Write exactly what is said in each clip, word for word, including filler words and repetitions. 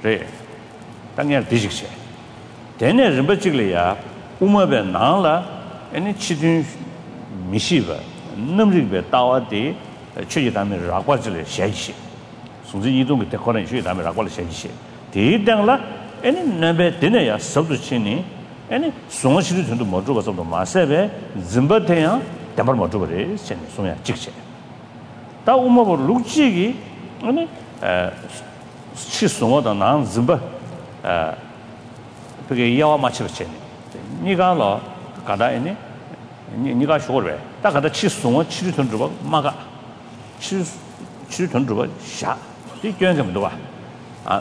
re tangya dijikse dene rimbachigleya umabe nangla ene chidun mishiba namrigbe tawati chöji dame rakwajile shayishi sungzi idungi te koran chöji dame rakwajile shayishi de dangla ene nabe dene ya sabdu chini ene songa chidu tundu mojuba sabdu masebe zimba teya dambar mojuba re chini songa jikse ta umabo lukchigi ene chi songa da nang zimba 그게 야와 맞춰 쳤네. 네가로 가다 있네. 네가 쇼를 딱 가다 치송어 치료 돈 주고 막아. 치 치료 돈 주고 샤. 이 견 좀 봐. 아.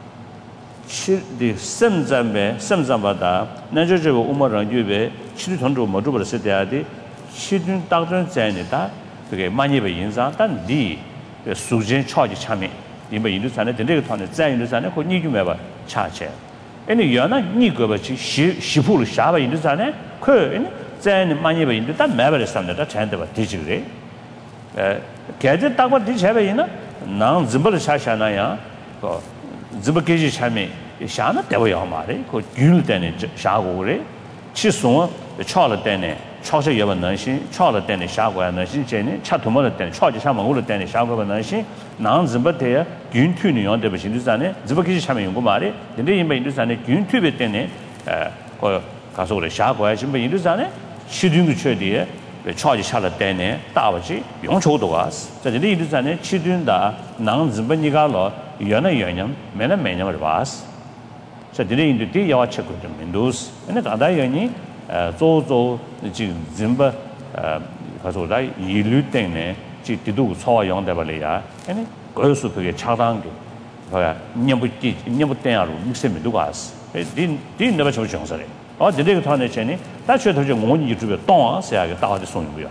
치디 semzambe semzambada 나저저 우마랑 유베 치료 돈 주고 뭐 주고 쓸때야지 치료 딱전 자이니다. 그게 많이 배 인상 단디 수진 차지 참에 이뭐 인도산에 된데 그 턴에 자인도산에 그 니좀 해 봐. 차체. 애니 연아 니거버치 시시푸르 샤바 인도산에 그 애니 자인 많이 봐 인도 다 매버를 삼는다 잔데 봐 디지그래 에 개제 딱봐 디제베이나 난 짐벌 샤샤나야 그 짐벌게지 참에 샤나 대워야 말에 그 균을 때네 샤고 그래 치송 차를 때네 차서 여번 능신 차를 때네 샤고야 능신 제네 차토모를 때네 차지 샤망으로 때네 샤고가 능신 난 짐벌대야 균투는 연대 버신도산에 짐벌게지 참에 연구 말에 근데 이마 인도산에 균투베 때네 에그 가서 그래 샤고야 짐벌 인도산에 치dun도 쳐디에 차지 샤를 때네 다버지 용초도가 자 근데 인도산에 치dun다 난 짐벌니가로 연어 연념 매나 매념을 봐스 자 근데 인도디 야와 체크 좀 민도스 근데 다다 연이 조조 지금 짐벌 가서 다 일류 때문에 지디도 소화 용대발이야 아니 거기서 그게 차단게 뭐야 년부지 년부때야로 육세미 누가 왔어 din never chose 정설에 어 데레그 타네 전에 다시 더 좀 원이 유튜브에 동아서야게 다가지 송이고요.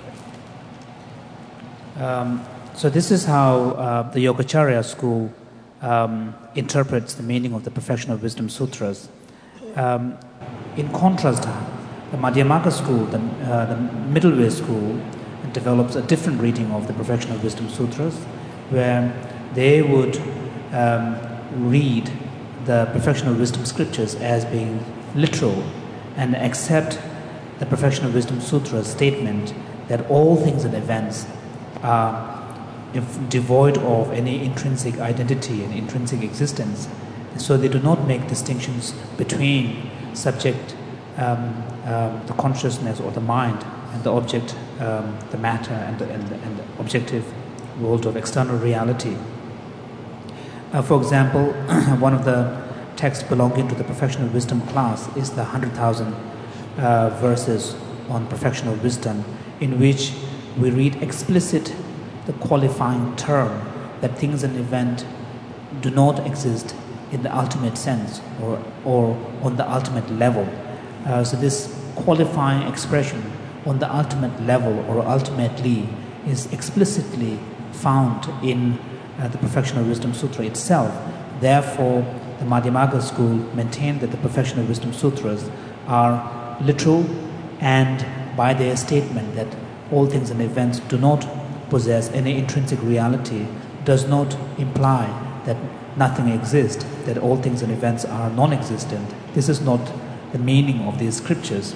Um so this is how uh, the Yogacarya school um, interprets the meaning of the Perfection of Wisdom Sutras. Um, in contrast, the Madhyamaka school, the, uh, the middle way school, develops a different reading of the Perfection of Wisdom Sutras, where they would um, read the Perfection of Wisdom scriptures as being literal and accept the Perfection of Wisdom Sutra's statement that all things and events are devoid of any intrinsic identity and intrinsic existence. So they do not make distinctions between subject, um, um, the consciousness or the mind, and the object, um, the matter, and the, and, the, and the objective world of external reality. Uh, for example, one of the texts belonging to the Perfection of Wisdom class is the one hundred thousand uh, verses on Perfection of Wisdom, in which we read explicit the qualifying term that things and events do not exist in the ultimate sense or, or on the ultimate level. Uh, so this qualifying expression on the ultimate level or ultimately is explicitly found in uh, the Perfection of Wisdom Sutra itself. Therefore, the Madhyamaka school maintained that the Perfection of Wisdom Sutras are literal, and by their statement that all things and events do not possess any intrinsic reality does not imply that nothing exists, that all things and events are non-existent. This is not the meaning of these scriptures.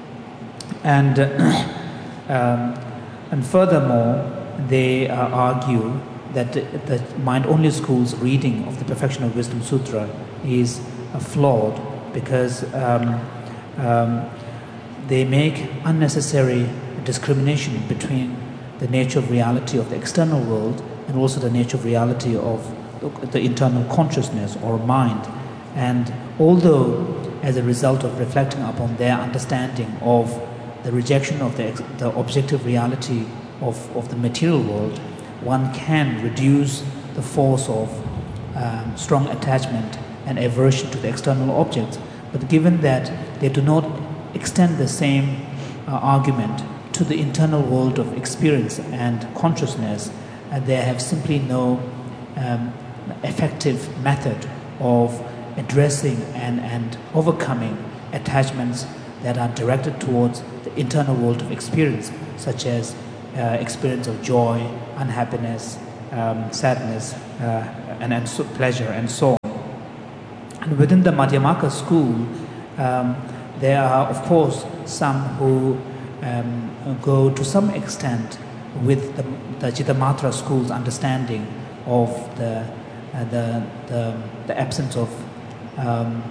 And, uh, um, and furthermore, they uh, argue that the, the mind-only school's reading of the Perfection of Wisdom Sutra is uh, flawed because um, um, they make unnecessary discrimination between the nature of reality of the external world and also the nature of reality of the internal consciousness or mind. And although as a result of reflecting upon their understanding of the rejection of the, the objective reality of, of the material world, one can reduce the force of um, strong attachment and aversion to the external objects. But given that they do not extend the same uh, argument to the internal world of experience and consciousness, uh, they have simply no um, effective method of addressing and, and overcoming attachments that are directed towards the internal world of experience, such as uh, experience of joy, unhappiness, um, sadness, uh, and, and so pleasure, and so on. And within the Madhyamaka school, um, there are, of course, some who um, go to some extent with the, the Chittamatra school's understanding of the, uh, the, the, the absence of um,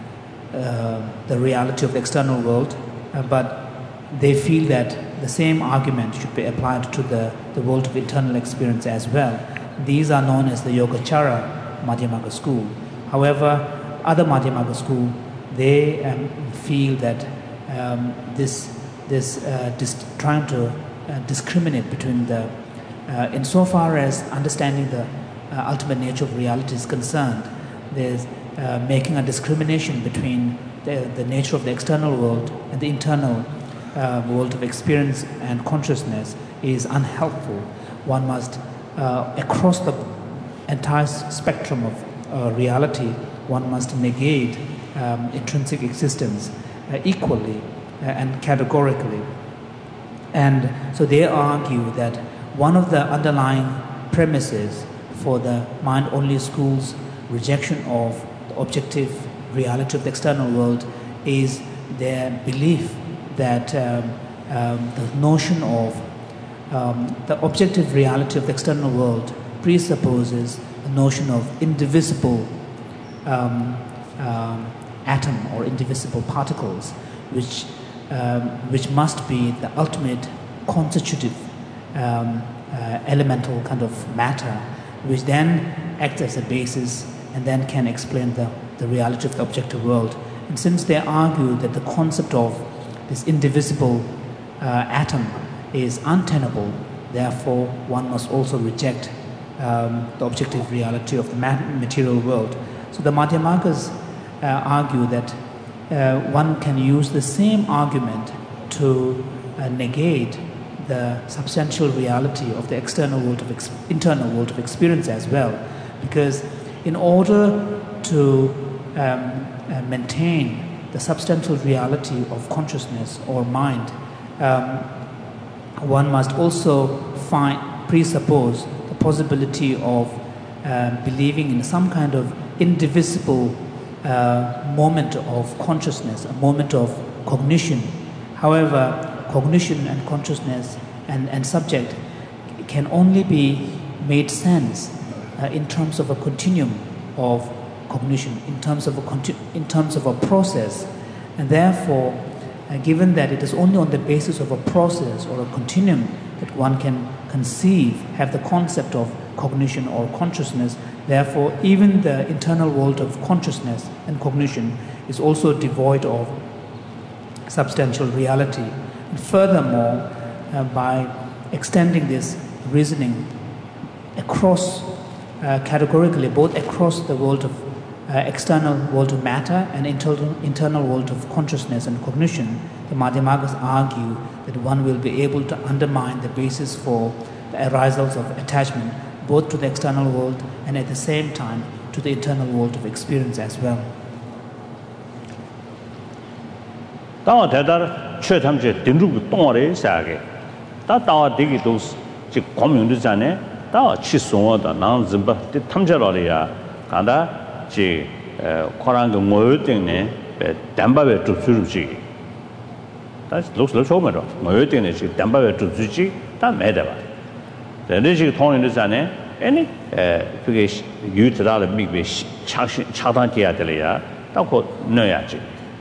uh, the reality of the external world, uh, but they feel that the same argument should be applied to the, the world of internal experience as well. These are known as the Yogacara Madhyamaka school. However, other Madhyamaka school, they um, feel that um, this, this uh, dis- trying to uh, discriminate between the, uh, insofar as understanding the uh, ultimate nature of reality is concerned, there's uh, making a discrimination between the, the nature of the external world and the internal uh, world of experience and consciousness is unhelpful. One must, uh, across the entire spectrum of uh, reality, one must negate um, intrinsic existence uh, equally uh, and categorically. And so they argue that one of the underlying premises for the mind-only school's rejection of the objective reality of the external world is their belief that um, um, the notion of um, the objective reality of the external world presupposes the notion of indivisible um, um, atom or indivisible particles, which um, which must be the ultimate constitutive um, uh, elemental kind of matter, which then acts as a basis and then can explain the, the reality of the objective world. And since they argue that the concept of this indivisible uh, atom is untenable, therefore one must also reject um, the objective reality of the material world. So the Madhyamakas uh, argue that uh, one can use the same argument to uh, negate the substantial reality of the external world of ex- internal world of experience as well, because in order to um, uh, maintain the substantial reality of consciousness or mind, um, one must also find presuppose the possibility of uh, believing in some kind of indivisible uh, moment of consciousness, a moment of cognition. However, cognition and consciousness and, and subject can only be made sense uh, in terms of a continuum of cognition, in terms of a conti- in terms of a process, and therefore, uh, given that it is only on the basis of a process or a continuum that one can conceive, have the concept of cognition or consciousness, therefore, even the internal world of consciousness and cognition is also devoid of substantial reality. And furthermore, uh, by extending this reasoning across, uh, categorically, both across the world of uh, external world of matter and internal, internal world of consciousness and cognition, the Madhyamakas argue that one will be able to undermine the basis for the arisals of attachment, both to the external world and at the same time to the internal world of experience as well. Tawa tedar chö tamche dinruk tongore saage. Ta tawa digi dos chi komyung de jane tawa chi songo da nang zimba de tamje lo ya kanda chi korang ge ngoyo tingne be damba be tupsuru chi. Ta looks lo choma ro ngoyo tingne chi damba be tupsuru chi ta me da ba. De chi tong de jane any 그게 유트라를 미베 차단해야 되려야 또 넣어야지.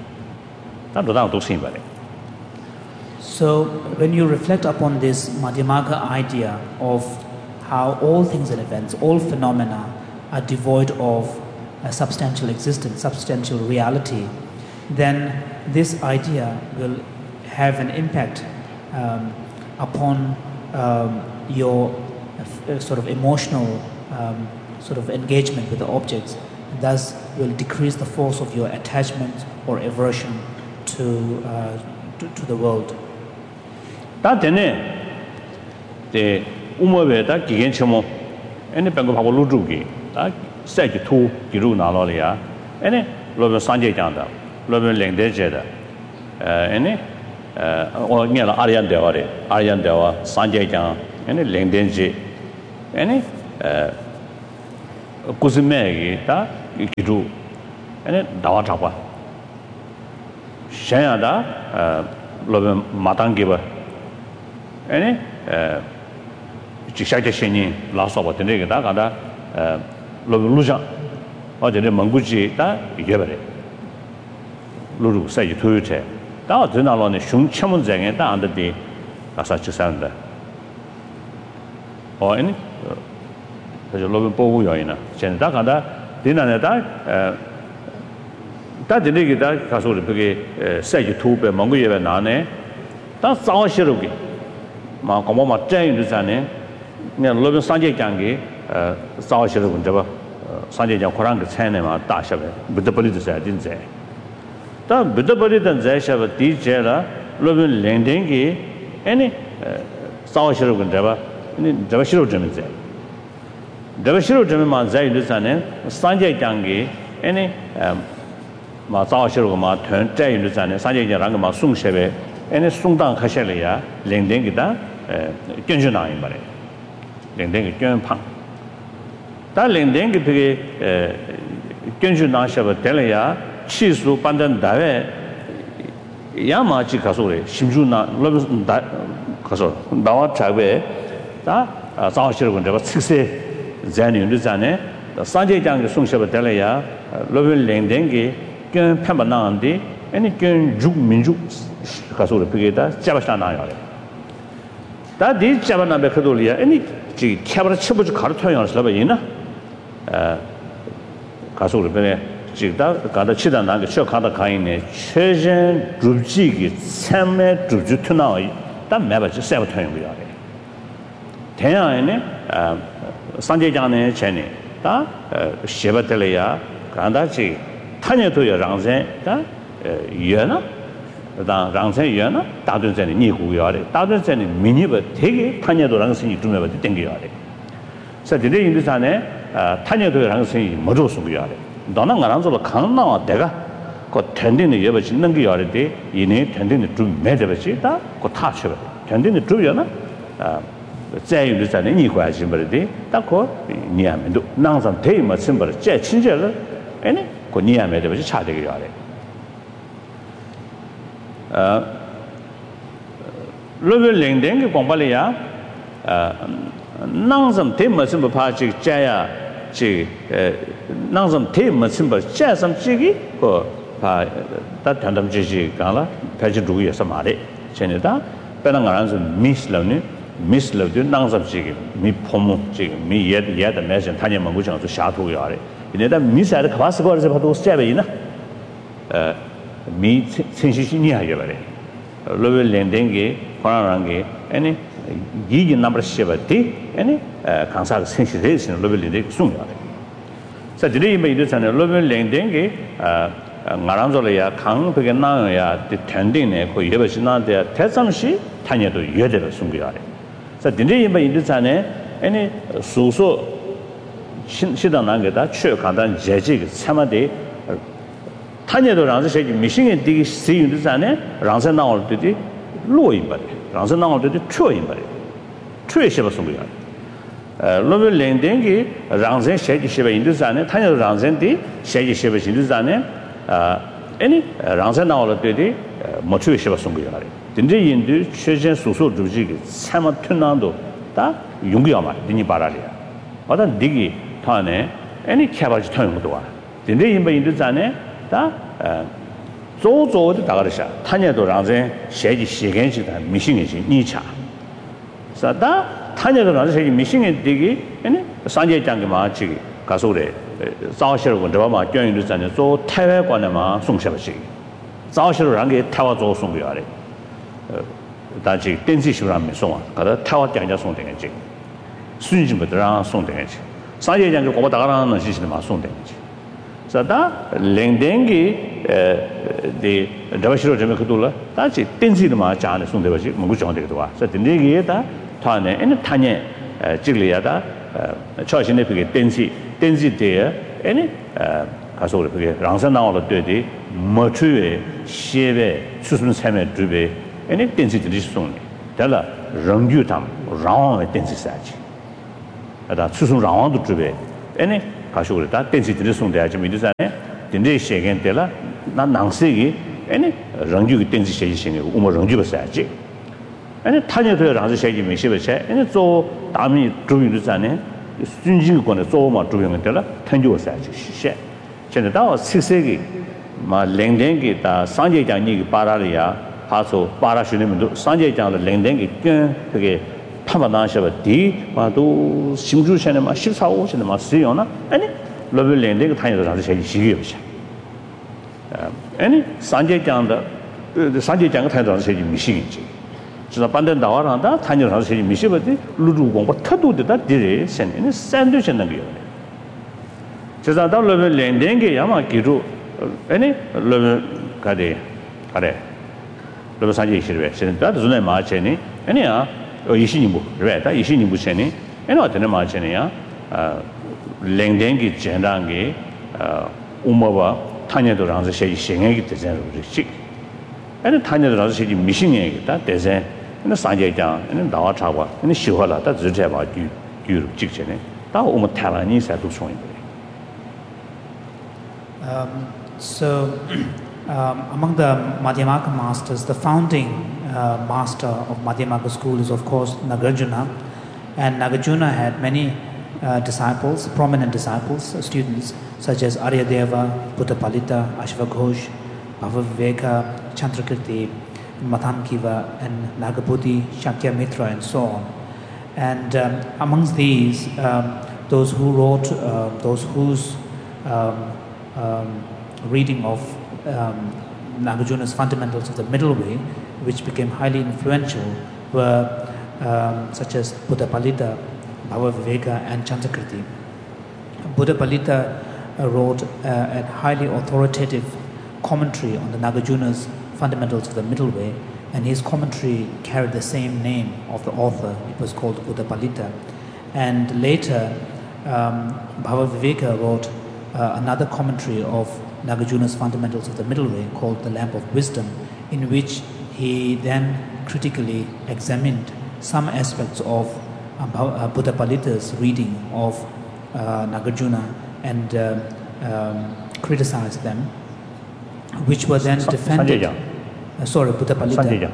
So when you reflect upon this Madhyamaka idea of how all things and events, all phenomena are devoid of a substantial existence, substantial reality, then this idea will have an impact um, upon um, your uh, sort of emotional um, sort of engagement with the objects, and thus will decrease the force of your attachment or aversion to, uh, to, to the world. 다 되네. 데 우모베다 기겐처모 에네 뱅고하고 루주기 다 세기 투 기루 나로리아 에네 로베 산제장다 로베 랭데제다 에네 어 녀라 아리안데와레 아리안데와 산제장 에네 랭덴지 에네 에 kuzimeegi ta giru ene dawa chakwa shaya da lobe matangi ba ene jishakja sheni la soba tene ga da ga da lobe luja o de manguji da yebare luru sai ji tuyu che da de na lo ne shung chamun zenge da ande de asa chisan da o ene 그래서 로빈 보고 요이나 전다 간다 디나네다 다 되게다 가서 그게 세지 투배 몽고예베 나네 다 싸워시르기 마 고모마 짠유르자네 네 로빈 산제 장게 싸워시르고 저거 산제 장 코란 그 차네마 다셔베 부드벌리도 자 진제 다 부드벌리던 자셔베 디제라 로빈 랭댕기 아니 싸워시르고 저거 니 저거 싫어 좀 이제 Dabashiro Jama Zai Lusane, Sanjay Tangi, any Mazashiro Ma turn Jay Lusane, Sanjay Rangama Sung Shebe, any Sungdang Kashelia, Lingdingida, Genjuna in Bare, Lingding Gen Pang. That Lingding Genjuna Shaba Delia, Chisu Pandan Dave, Yamachi Kasuri, Shimjuna, Lobus Kasur, Dawa Chabe, that Zashiro Java sixty. Zan yun zane Sanjay Jang sung shaba delaya Lovin Lengdengi Gun Pembanandi any gun Juk Minjuk Kasur Pigata Jabashana. That did Jabana Becadolia any Cabra Chibuj Cartoon Slabayina Kasur Pene Jigda Gada Chidana Shokada Kaine Chejan Drubjigi Same Drubjutunai that never just seven times we are. Ten Sanjay Jane Chene, da Shebatelia, Grandachi, Tanya to your Rangzen, da Yena, da Rangzen Yena, Dadun Zen Niku Yare, Dadun Zen Miniba, take it, Tanya to Rangsen to never think yare. So today in this ane, Tanya to Rangsen, Mojosu Yare. Donna Garanzo Kana, Dega, got tending the Yabach Nangi Yare, you need tending the true Medavachita, got touch of it, tending the true Yana. 在于在你关系不的，大可年面都，南上太么什么的，在亲戚了，哎呢，过年面的不是差这个样的。呃，如果零点个广播里呀，呃，南上太么什么怕这个在呀，这呃，南上太么什么在上这个个怕，他谈他们这些讲了，拍起主意什么的，现在他本来俺是 miss 了呢。 Miss Love 当时这个没泡沫，这个没也也的没人，他也没我讲做下图要的，因为他 Miss 还是考试过的时候都是这样呢，呃，没程序性你还有不嘞？如果连登给，可能让给，哎呢，已经那么些不的，哎呢，呃，看啥个程序类型，如果连登送要的，在这里面有的啥呢？如果连登给，呃。 我让做了呀，看这个那样呀，的团队呢，可以也不是那的，太上是，他也都约的了送给他的。在今天一般有的啥呢？哎呢，叔叔，现现在那个他去看他姐姐个什么的，他也都让这些明星的这个使用的啥呢？让这那我的的录音不的，让这那我的的撮音不的，撮些不送给他的。呃，如果连登给让人写的些不用的啥呢？他也让人的写的些不用的啥呢？ 啊，哎呢，让在那了对的，呃，没出息吧送给他的。真正印度确实叔叔主这个，什么吞囊都，他用不了嘛，你把它的，或者这个他呢，哎你开发去通用多啊。真正印度印度咱呢，他呃，做做的大概的啥，他呢都让人写的写根去的，明星的去你查，是的，他呢都让人写的明星的这个，哎呢，上节讲的嘛这个，告诉的。 早些我这把嘛，教育的在那做台湾关的嘛，送下不去。早些让给台湾做送给他的，呃，但是电子书上没送啊，可能台湾店家送电去，孙子不得让送电去，上节讲就我大家能学习的嘛送电去。是的，零点给呃的这把书这边可多了，但是电子的嘛讲的送对不起，没讲这个多啊，所以电子给的他呢，因为他呢呃这里呀的呃，朝鲜那边电子。 电子的，哎呢，呃，他说的这个，让上那了对的，没出的，写的，出生产品准备，哎呢，电子的是送的，得了，人就他们，让我们电子设计，啊，他出生让我都准备，哎呢，他说的，他电子的送的，就没得啥呢， 딘데 시간 때라 나 낭세기 아니 랑주기 땡지 시행이 우모 랑주가 사지 아니 타녀도 랑주 시행이 미시버세 아니 저 다음이 주민도 자네 순진권에 조마 주민을 때라 탄주가 사지 시세现在到十岁个嘛零点给到上节讲你个巴拉里呀他说巴拉学里面都上节讲的零点给跟这个他们那些吧地嘛都新竹县的嘛十三五县的嘛使用呢哎你那边零点个他有让这些习惯不些呃哎你上节讲的呃上节讲个他让这些迷信的知道板凳道上的他就让这些迷信吧的路路光不特多的的地人现在那三对县那个有的就是到那边零点个要么记住哎你那边干的干的那边上节是呗现在都是那嘛钱呢哎你啊어 이십님부 그래 다 이십님부 전에 에너 어떤 말이냐 어 랭댕기 전단기 어 우모바 타녀도랑서 시 신경이 되잖아 그렇지 에너 타녀도랑서 시 미신이겠다 대세 에너 상제장 에너 나와 차고 에너 시화라 다直接봐 뒤 뒤로 직전에 다 우모 타라니 사도 소인 um so um, among the Madhyamaka masters the founding Uh, master of Madhyamaka school is of course Nagarjuna, and Nagarjuna had many uh, disciples, prominent disciples, uh, students such as Aryadeva, Buddhapalita, Ashvaghosh, Bhavaviveka, Chandrakirti, Mathankiva, and Nagabuddhi, Shakyamitra, and so on. And um, amongst these, um, those who wrote, uh, those whose um, um, reading of um, Nagarjuna's fundamentals of the middle way, which became highly influential, were um, such as Buddhapalita, Bhavaviveka, and Chandrakirti. Buddhapalita uh, wrote uh, a highly authoritative commentary on the Nagarjuna's fundamentals of the middle way, and his commentary carried the same name of the author. It was called Buddhapalita. And later, um, Bhavaviveka wrote uh, another commentary of Nagarjuna's fundamentals of the middle way called the Lamp of Wisdom, in which he then critically examined some aspects of uh, Buddhapalita's reading of uh, Nagarjuna and uh, um, criticized them, which were then defended. Uh, sorry, Buddhapalita.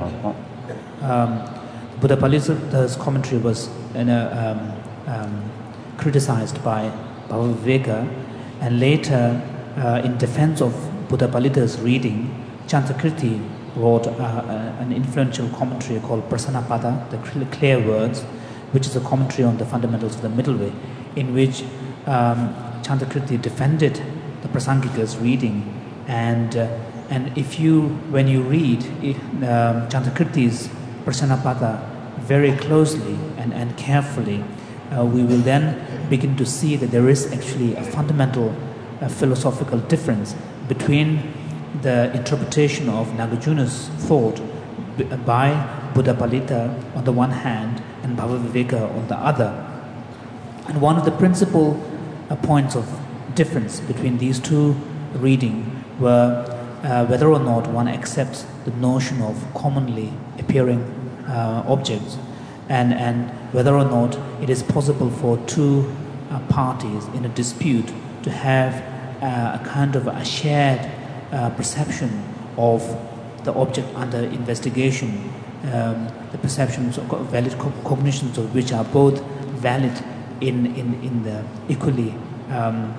Um, Buddhapalita's commentary was you know, um, um, criticized by Bhavaviveka, and later, uh, in defense of Buddhapalita's reading, Chandrakirti wrote uh, uh, an influential commentary called Prasanapada, the clear words, which is a commentary on the fundamentals of the middle way, in which um, Chandrakirti defended the Prasangika's reading. And uh, and if you, when you read uh, Chandrakirti's Prasanapada very closely and, and carefully, uh, we will then begin to see that there is actually a fundamental uh, philosophical difference between the interpretation of Nagarjuna's thought by Buddhapalita on the one hand and Bhavaviveka on the other. And one of the principal uh, points of difference between these two readings were uh, whether or not one accepts the notion of commonly appearing uh, objects, and, and whether or not it is possible for two uh, parties in a dispute to have uh, a kind of a shared Uh, perception of the object under investigation, um, the perceptions, of valid co- cognitions of which are both valid in in, in the equally um,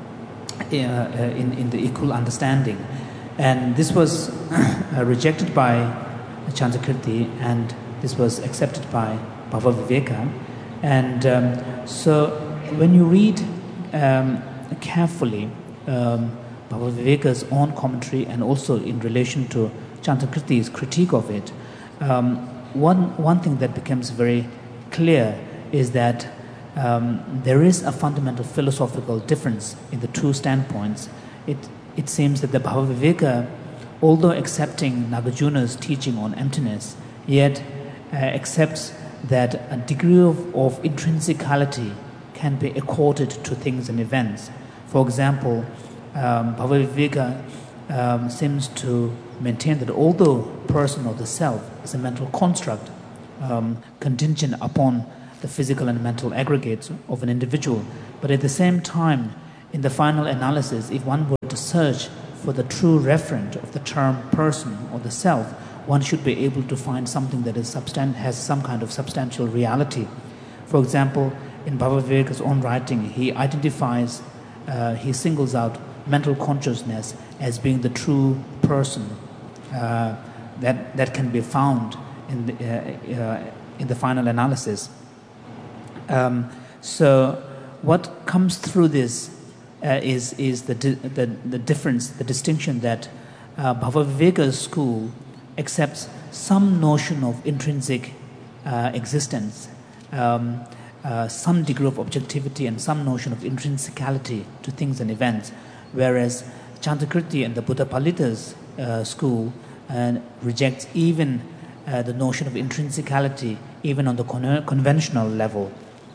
uh, in in the equal understanding, and this was uh, rejected by Chandrakirti, and this was accepted by Bhavaviveka, and um, so when you read um, carefully. Um, Bhavaviveka's own commentary and also in relation to Chandrakirti's critique of it, um, one, one thing that becomes very clear is that um, there is a fundamental philosophical difference in the two standpoints. It, it seems that the Bhavaviveka, although accepting Nagarjuna's teaching on emptiness, yet uh, accepts that a degree of, of intrinsicality can be accorded to things and events. For example, Um, Bhavaviveka um, seems to maintain that although person or the self is a mental construct um, contingent upon the physical and mental aggregates of an individual, but at the same time in the final analysis, if one were to search for the true referent of the term person or the self, one should be able to find something that is substan- has some kind of substantial reality. For example, in Bhava Viveka's own writing, he identifies, uh, he singles out mental consciousness as being the true person uh, that, that can be found in the, uh, uh, in the final analysis. Um, so what comes through this uh, is, is the, di- the, the difference, the distinction that uh, Bhava Viveka's school accepts some notion of intrinsic uh, existence, um, uh, some degree of objectivity and some notion of intrinsicality to things and events, whereas Chandrakirti and the Buddha Palita's uh, school uh, rejects even uh, the notion of intrinsicality, even on the con- conventional level.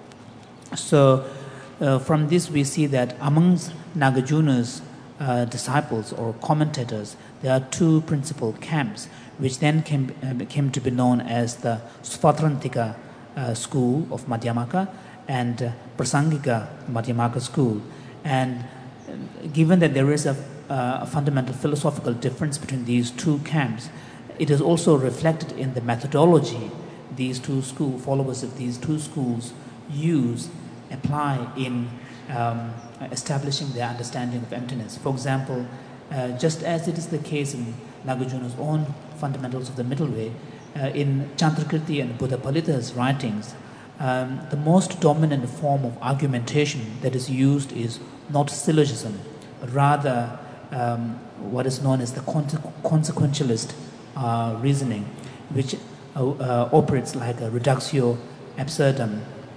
So uh, from this we see that amongst Nagarjuna's uh, disciples or commentators, there are two principal camps, which then came, uh, came to be known as the Svatrantika uh, school of Madhyamaka and uh, Prasangika Madhyamaka school. And uh, given that there is a, uh, a fundamental philosophical difference between these two camps, it is also reflected in the methodology these two school followers of these two schools use, apply in um, establishing their understanding of emptiness. For example, uh, just as it is the case in Nagarjuna's own fundamentals of the middle way, uh, in Chandrakirti and Buddha Palita's writings, um, the most dominant form of argumentation that is used is not syllogism, but rather um, what is known as the conse- consequentialist uh, reasoning, which uh, uh, operates like a reductio absurdum,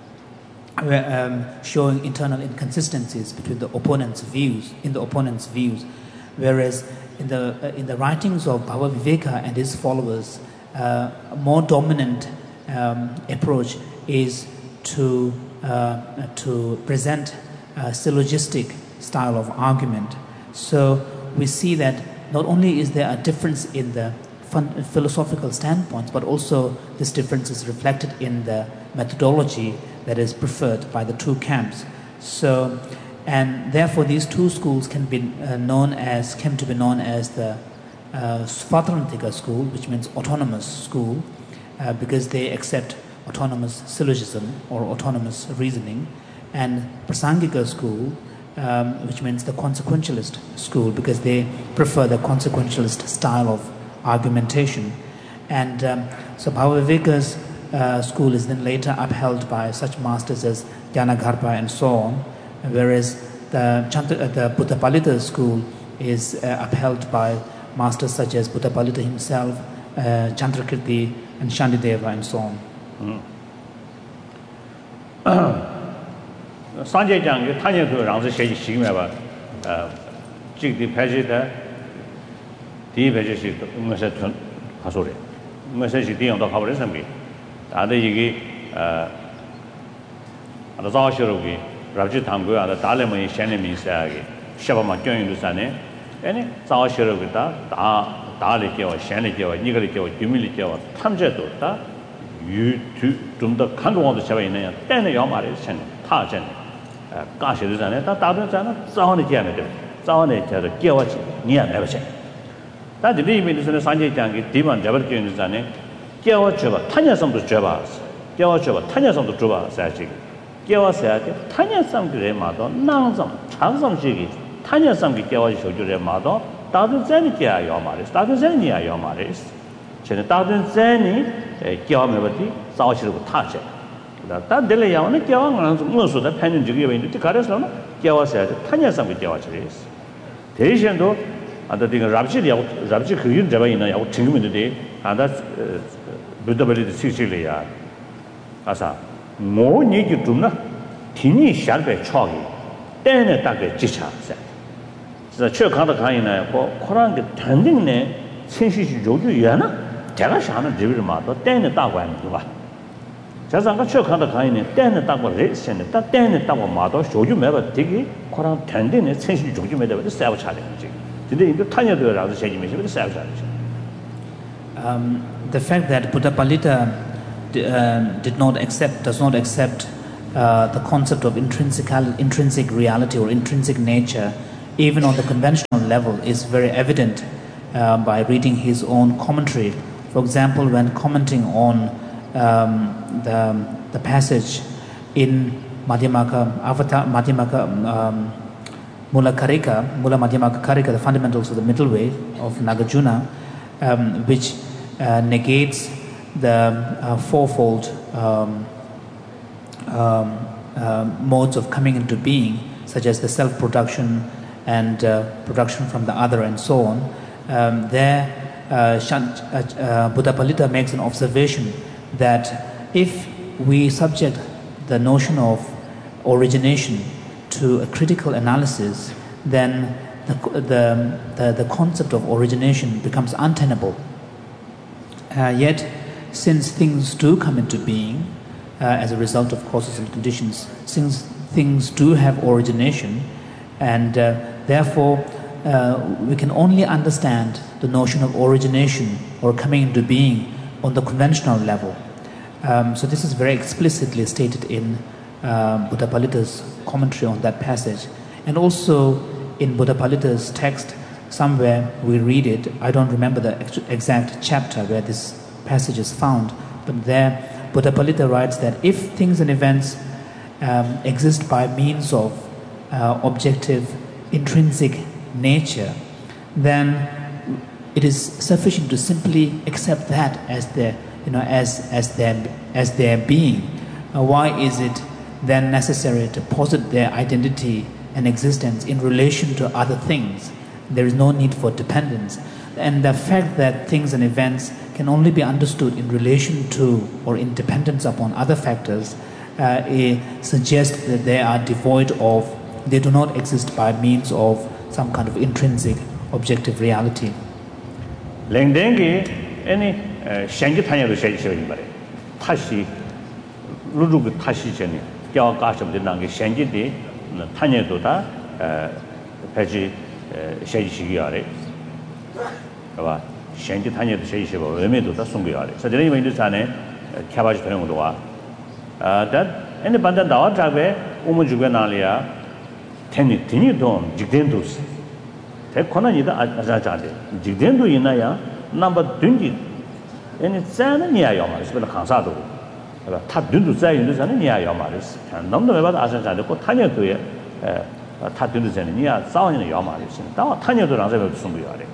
um, showing internal inconsistencies between the opponent's views, in the opponent's views, whereas in the uh, in the writings of Bhava Viveka and his followers, uh, a more dominant um, approach is to uh, to present a syllogistic style of argument. So we see that not only is there a difference in the fun- philosophical standpoints, but also this difference is reflected in the methodology that is preferred by the two camps. So, and therefore these two schools can be uh, known as, came to be known as the uh, Svatrantika school, which means autonomous school, uh, because they accept autonomous syllogism or autonomous reasoning, and Prasangika school, um, which means the consequentialist school, because they prefer the consequentialist style of argumentation. And um, so Bhava Viveka's uh, school is then later upheld by such masters as Gyanagarbha and so on, whereas the, Chant- uh, the Buddha Palita school is uh, upheld by masters such as Buddha Palita himself, uh, Chandrakirti and Shandideva and so on. Sanjay Jang, Tanya to Rangzi Sheji Shigmeva, Jig the Pajita, the Pajishi, Messetun, Hasuri, Messaji on the Havarism. Other Yigi, the Zashirugi, Raji Tangu, the Dalema Shanimi Sagi, Shabama Join Lusane, any Zashirugi, Daliki or Shaniki or Nigaliki or Humility or Tamjeto, you two, the Kango of the Shavina, then the Yamari Shan, Tajan, Gashi Lusane, Tadan, Zahani Janitor, Zahani, the Giawachi, near never said. That the limit is in the Sanjay Jangi, Divan Jabarkin Lusane. Gyawacheva, Tanya some to Javas, Gyawacheva, Tanya some to Java, Saji. Gyawa said, Tanya some to Remado, Nanzam, Chansam Shigi, Tanya some to Gyawash to Remado, Dadu Zenia Yomaris, Dadu Zenia Yomaris, Chen Dadu Zeni, Gyawamati, Sashi would touch it. That Delayan, Gyawan, Musu, the pen to give into the Karas, Gyawa said, Tanya some to Gyawachis. Tejan do, and the thing Rabji, Rabji Kuyin Java in a team today, and that's Buddha Sicilia. Asa, more need you to not Tini Sharpe Choggy, then a target Chicha said. The Church of the Kaina for Koran tending ne, since you do Yana, Telashana Jivimato, then a dog and Duva. Just on the Church of the Kaina, then a dog was rich and that then a dog model show you never dig it, Koran tending it, since you do you made the self challenge. Today, the Tanya do around the same mission with the self challenge. Um, the fact that Buddha Palita d- uh, did not accept, does not accept uh, the concept of intrinsic, intrinsic reality or intrinsic nature, even on the conventional level, is very evident uh, by reading his own commentary. For example, when commenting on um, the, the passage in Madhyamaka, Avatar, Madhyamaka um, Mula Karika, Mula Madhyamaka Karika, the fundamentals of the middle way of Nagarjuna, um, which uh, negates the uh, fourfold um, um, uh, modes of coming into being, such as the self-production and uh, production from the other and so on. Um, there, uh, Shant, uh, uh, Buddhapalita makes an observation that if we subject the notion of origination to a critical analysis, then the, the, the, the concept of origination becomes untenable. Uh, yet, since things do come into being uh, as a result of causes and conditions, since things do have origination, and uh, therefore uh, we can only understand the notion of origination or coming into being on the conventional level. Um, so this is very explicitly stated in uh, Buddhapalita's commentary on that passage. And also in Buddhapalita's text, somewhere we read it, I don't remember the ex exact chapter where this passage is found, but there Buddhapalita writes that if things and events um, exist by means of uh, objective intrinsic nature, then it is sufficient to simply accept that as their, you know, as as their as their being. Uh, why is it then necessary to posit their identity and existence in relation to other things? There is no need for dependence, and the fact that things and events can only be understood in relation to or in dependence upon other factors uh, it suggests that they are devoid of, they do not exist by means of some kind of intrinsic objective reality. Lengdengi any shangi tanya do shayi shayi bare tashi lulu gu tashi cheni kya ka shab de nang shangi de tanya do da peji shayi shigi yare ba shangi tanya do shayi shayi ba weme do da sung yare so jeni me sane kyabaji thong do wa that any banda dawa trabe umu juga nalia teni teni don jigden dos te kona ni da aja ja de jigden do ina ya number dungi any zana ni ya yo ma是不是康萨do吧他dundu在有的zana ni ya yo ma是能不能把aja ja de ko tanya do ye eh他dundu zana ni ya zawo ni yo ma是到tanya do让这个送不要的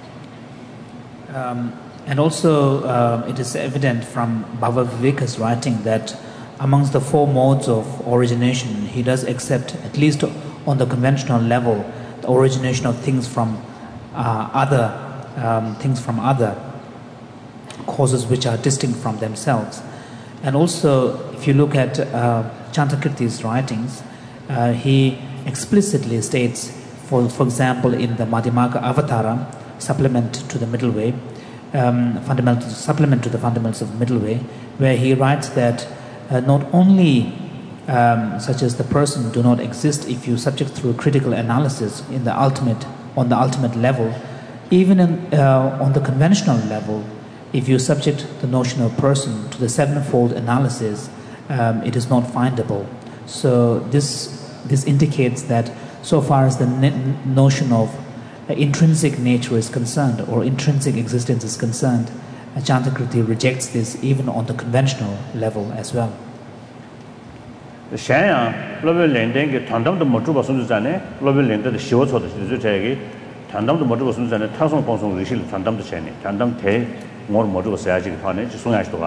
Um, and also, uh, it is evident from Bhava Viveka's writing that amongst the four modes of origination, he does accept, at least on the conventional level, the origination of things from uh, other um, things from other causes which are distinct from themselves. And also, if you look at uh, Chantakirti's writings, uh, he explicitly states, for for example, in the Madhyamaka Avatara, supplement to the middle way, um, fundamental supplement to the fundamentals of the middle way, where he writes that uh, not only um, such as the person do not exist if you subject through critical analysis in the ultimate on the ultimate level, even in, uh, on the conventional level, if you subject the notion of person to the sevenfold analysis, um, it is not findable. So this this indicates that so far as the notion of Uh, intrinsic nature is concerned, or intrinsic existence is concerned, uh, Chantakirti rejects this even on the conventional level as well. The Shaya, Global Lending, Tandam the Motuba Sunzane, Global Lender, the Shiva to the Tagi, Tandam the Motuba Sunzane, Tasson Ponson, Rishil, Tandam the Chani, Tandam Te, more Motuba Saji, Tane, Sunashtoa.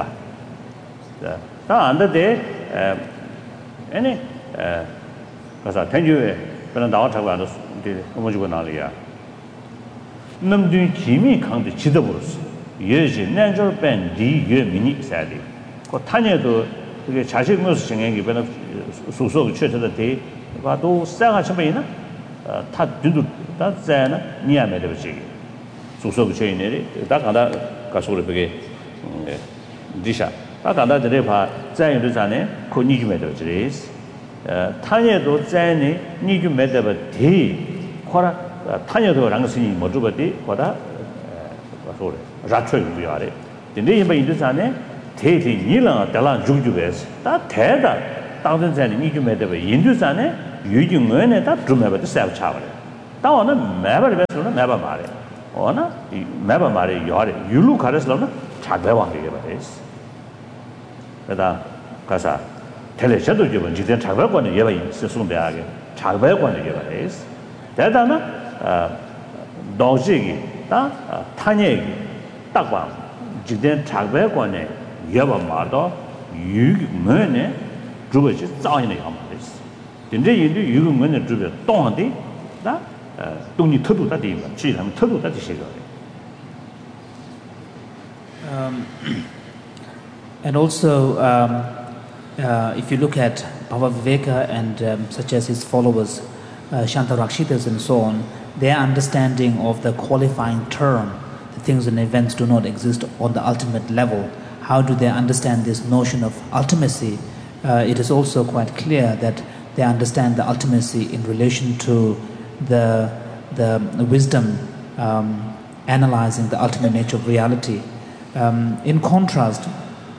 Under day, any, because I tell you, when I'm out of the Homogenalia. Namdun Kimi come to Chidaburus. Yeji, natural band, D, Ye Mini Sadi. Ko Tanya do the Chashik Mus singing given a Suso church of the day, but do Saga Chabina, Tat Dudu, that Zana, Nia Medavici. Suso Chaineri, Dakanda Kasuri Disha. Dakanda the Repa, Zayn Duzane, Ko Niju Medavicis. Tanya do Zani, Niju Medavati, Kora. 타녀도 랑스니 모두버디 보다 소리 라트를 위하래 근데 이 인도산에 대대 일랑 달랑 중주베스 다 대다 당전 전에 니주 매대버 인도산에 유중원에 다 드매버 세브 차버려. 다오는 매버를 배서는 매버 말해. 어나 이 매버 말해 요래 유루 가르스로는 작배왕게 버려스. 그다 가사 텔레셔도 좀 지대 작배권에 예바 있으송대하게 작배권에 예바스. 대단한 아 도시기 다 타녀기 딱봐 지대 작배권에 예바 말도 유문에 주버지 자연의 함말이스. 근데 인도 유문에 주버 동한데 다 동이 터도다 되면 지금 터도다 되시고. Um, and also, um, uh, if you look at Bhavaviveka and um, such as his followers, uh, Shantarakshitas and so on, their understanding of the qualifying term, the things and events do not exist on the ultimate level. How do they understand this notion of ultimacy? Uh, it is also quite clear that they understand the ultimacy in relation to the, the, the wisdom um, analyzing the ultimate nature of reality. Um, in contrast,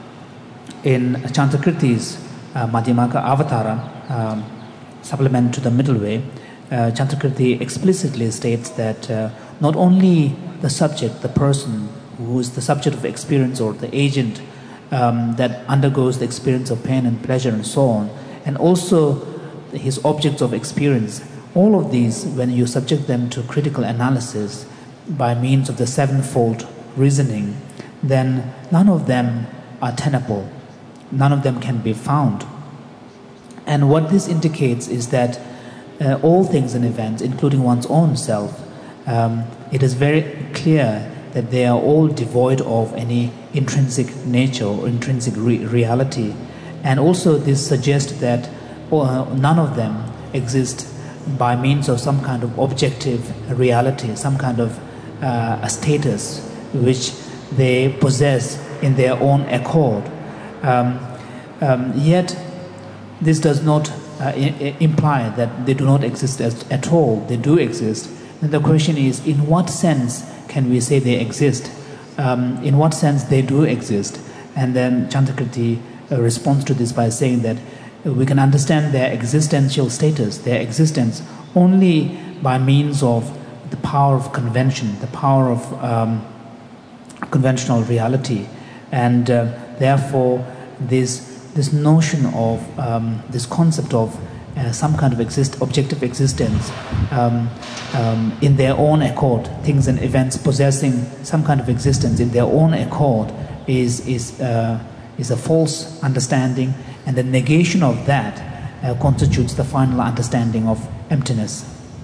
in Chantakirti's uh, Madhyamaka Avatara, um, supplement to the middle way, uh, Chantakirti explicitly states that uh, not only the subject, the person who is the subject of experience or the agent um, that undergoes the experience of pain and pleasure and so on, and also his objects of experience, all of these, when you subject them to critical analysis by means of the sevenfold reasoning, then none of them are tenable, none of them can be found. And what this indicates is that uh, all things and events, including one's own self, um, it is very clear that they are all devoid of any intrinsic nature or intrinsic re- reality. And also this suggests that uh, none of them exist by means of some kind of objective reality, some kind of uh, a status which they possess in their own accord. Um, um, yet this does not uh, I- imply that they do not exist as, at all. They do exist. And the question is, in what sense can we say they exist? Um, in what sense they do exist? And then Chantakirti uh, responds to this by saying that uh, we can understand their existential status, their existence, only by means of the power of convention, the power of um, conventional reality. And uh, therefore, this, this notion of, um, this concept of Uh, some kind of exist, objective existence um, um, in their own accord, things and events possessing some kind of existence in their own accord is, is, uh, is a false understanding, and the negation of that uh, constitutes the final understanding of emptiness.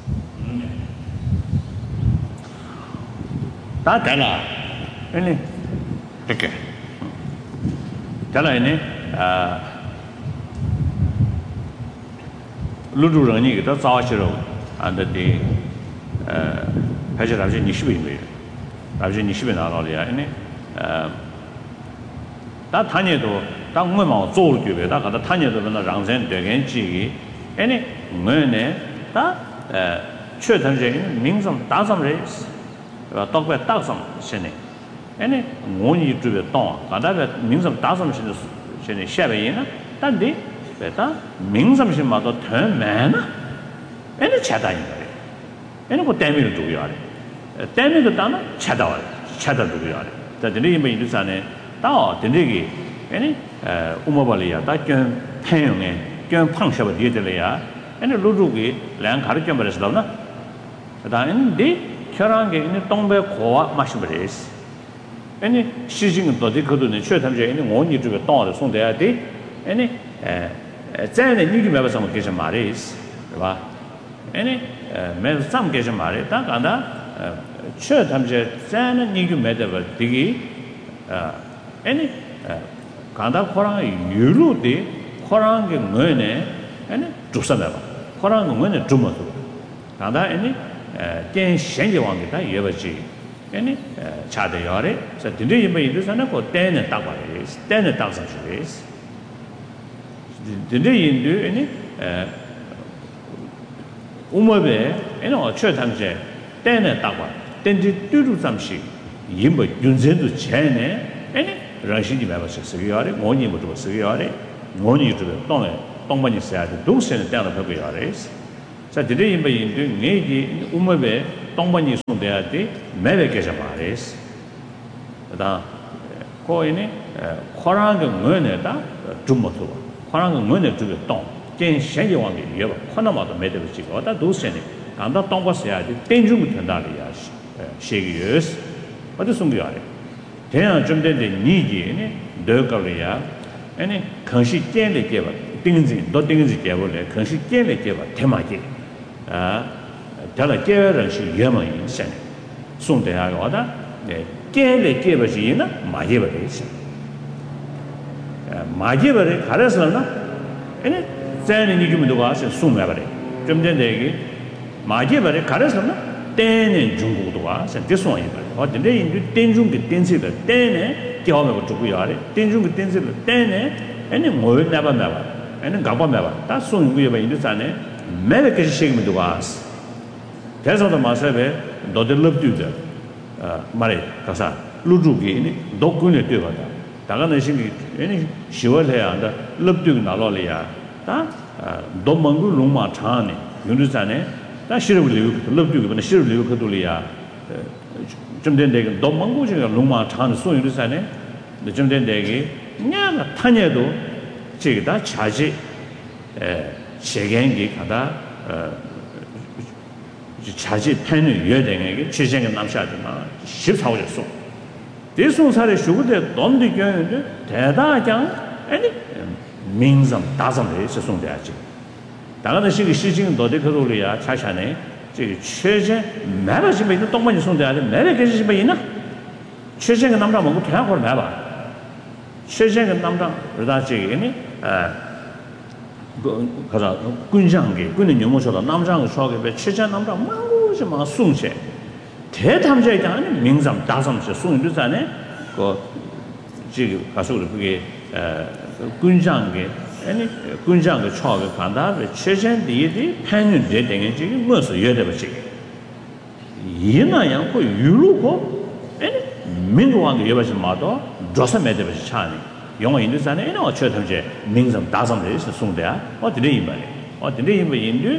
루루랑이 더 자와시로 안데 어 회제 답지 이십 인이에요. 답지 이십 인 나가려야 아니 어다 타녀도 당무만做了对吧他他타녀도那让人对跟记아니 뭐네 다어确认这名声打上来呃到快打上现在아니 원이 주변 동 가다가名声打上现在现在下边呢但是베다 명삼심마도 더 많아. 얘는 차다인 거예요. 얘는 그 때문에 두고요. 때문에 따나 차다와 차다 두고요. 자, 근데 이 인도산에 다 된대기 얘는 어 우마발이야. 다견 태용에 견 팡셔버 뒤에들이야. 얘는 루루기 량 가르쳐 버렸으나. 그다음에 결혼게 있는 동배 고와 마시버리스. 얘는 시징은 또디 그도는 최탐제 있는 원이 주변 동을 송돼야 돼. 얘는 에在那你就没办法给什么的，对吧？哎呢，呃，没什么给什么的，但刚才呃，确他们说在那你就没得个这个，呃，哎呢，呃，刚才可能有路的，可能个我呢，哎呢，做什么吧？可能我呢做么做？刚才哎呢，呃，跟现在往给他也不去，哎呢，呃，差的要的，所以这一辈子上那个单人打过来，单人打上去的。근데 인도 아니 에 우마베 에노 최탐제 때네 딱와 땐지 뚜루 잠시 임버 윤전도 전에 아니 라시지 매버스 쓰기야래 뭐니 뭐도 쓰기야래 뭐니 좀 동에 동반이 있어야 돼. 동시에 때는 벽이 열어있어. 자, 드레 임바 인도 내지 우마베 동반이 손대야 돼. 매베 계셔 말이스. 그다 거인이 코랑의 문에다 좀 못어. 코랑의 문에 두고 동. 전 현재 왕게 여 코나마도 매대로 지고 다 도시네. 간다 동바서야 돼. 땡중 된다리야. 시기스. 어디 숨겨야 돼. 대한 좀 된데 니지네. 더걸이야. 아니 컨시 깨를 깨봐. 띵지 너 띵지 깨볼래. 컨시 깨를 깨봐. 대마지. 아, 달라 깨를 시 예만 인생. 송대하고 와다. 네. 깨를 깨버지나 마제버리지. 아, 마제버리 가려서나 아니 자네 니기면도 와서 송매버리. 좀 된데 마제버리 가려서나 때는 중국도 와서 대송이 버리. 어딘데 인도 땡중게 땡지를 때네 겨우면 주고 야래. 땡중게 땡지를 때네 아니 뭐 나봐 나봐. 아니 가봐 나봐. 다 송구에 봐 인도 산에 매력이 시기면도 와서 대서도 마세베 너들 럽두다. 아 말해 가사 루주기 독군에 되거다. 다가는 신기 아니 시월해야 한다. 럽두기 나로리야. 다 도망구 롱마 차네. 인도 산에 다 시르블리 럽두기 근데 시르블리 그돌이야. 좀 된데 도망구 중에 롱마 차는 소유를 산에 좀 된데 냐나 타녀도 저기다 자지 에 세경기 가다 어 자지 팬을 여행에게 최생의 남샤지만 십사 호였어. 대송사의 쇼구대 돈도 교인데 대다장 아니 민성 다성에 있었는데야지. 다가는 시기 시징 너들 그돌이야 차샤네. 저기 최제 매버지면 있는 동반이 손대야 돼. 매버 계시면 있나? 최생의 남자 먹고 그냥 걸 매봐. 최생의 남자 그러다 저기니 아 그 가자 군장게 군의 용모셔다 남장을 소하게 배 최전 남자 망고지 막 숭세 대담자에 대한 명상 다섬시 숭유자네 그 지금 가서 그게 에 군장게 아니 군장게 소하게 간다 최전 뒤에 편은 되는 지금 무슨 여대버지 이나양 그 유로고 아니 민도왕게 여버지 마도 조사 매대버지 차니 영어 인도산에 이나 어쩌든지 민성 다성에 있어 송대야 어디래 이말이 어디래 이말 인도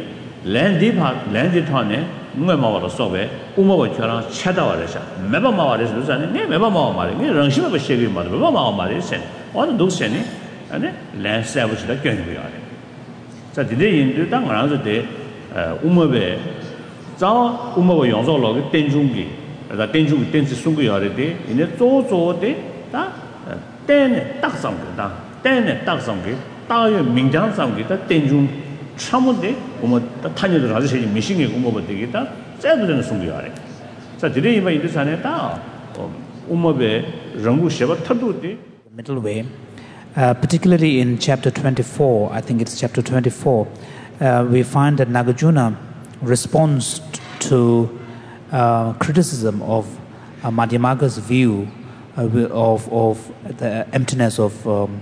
랜디파 랜디톤에 누가 마와로 소베 우모가 저랑 찾아와래서 매번 마와래서 그러잖아요 네 매번 마와 말이 네 랑심에 그 시기 말이 매번 마와 말이 있어 어느 녹세니 아니 랜서비스다 견고야 자 디데 인도 당 알아서 돼 우모베 자 우모가 용서로 땡중기 다 땡중기 땡지 송고야 돼 이제 조조데 다 때네 딱 상거다. 때네 딱 상거. 다의 민장 상거다. 땡중 참은데 뭐 타녀들 아주 세지 미싱이 뭐 되겠다. 째도는 송교하래. 자, 드레 이마 인도산에 다 우모베 정부 쉐바 타도데 middle way. Uh, particularly in chapter twenty-four, I think it's chapter twenty-four, uh, we find that Nagarjuna responds to uh, criticism of uh, Madhyamaka's view Uh, of of the emptiness of um,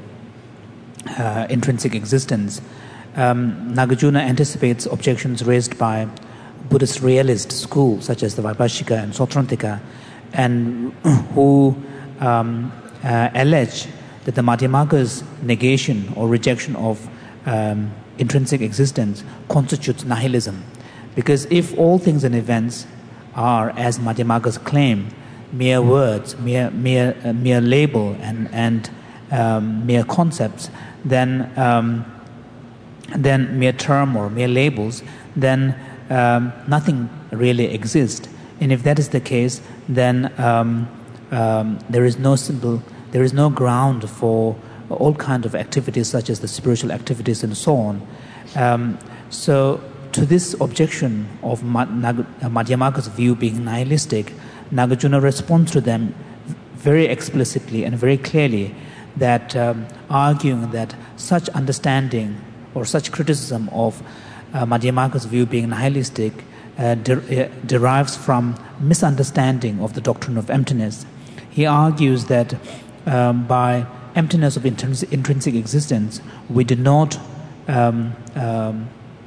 uh, intrinsic existence. Um, Nagarjuna anticipates objections raised by Buddhist realist schools such as the Vaibhashika and Sautrantika, and who um, uh, allege that the Madhyamaka's negation or rejection of um, intrinsic existence constitutes nihilism, because if all things and events are, as Madhyamaka's claim, mere words, mere mere uh, mere label and and um, mere concepts, then um, then mere term or mere labels, then um, nothing really exists. And if that is the case, then um, um, there is no simple, there is no ground for all kinds of activities such as the spiritual activities and so on. Um, so to this objection of Madhyamaka's view being nihilistic, Nagarjuna responds to them very explicitly and very clearly, that um, arguing that such understanding or such criticism of uh, Madhyamaka's view being nihilistic uh, de- uh, derives from misunderstanding of the doctrine of emptiness. He argues that um, by emptiness of intrins- intrinsic existence, we do not um, um,